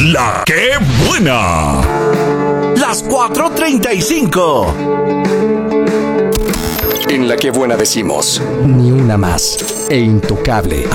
La que buena. Las 4:35. En La que buena decimos, ni una más. E Intocable